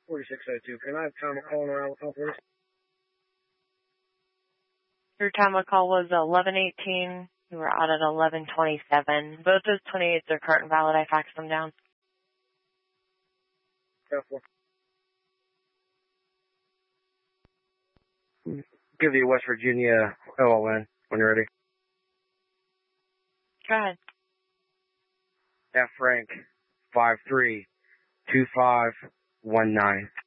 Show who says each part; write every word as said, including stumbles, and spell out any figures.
Speaker 1: forty-six oh two. Can I have time calling around with call, please?
Speaker 2: Your time of call was eleven eighteen. You were out at eleven twenty-seven. Both those twenty-eights are current and valid. I faxed them down.
Speaker 1: Careful. Give the West Virginia L O N when you're ready.
Speaker 2: Go ahead.
Speaker 1: F Frank five three two five one nine.